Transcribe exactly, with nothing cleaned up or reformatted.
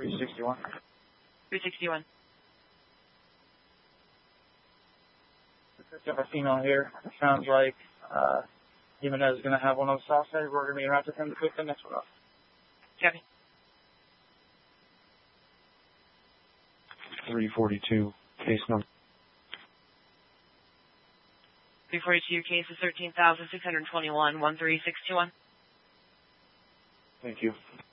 three sixty-one. three sixty-one. Got a female here. It sounds like uh, Jimenez is going to have one on the south side. We're going to be around to him to pick the next one up. Copy. three forty-two, case number. three forty-two, case is thirteen thousand six hundred twenty-one, one three six two one. Thank you.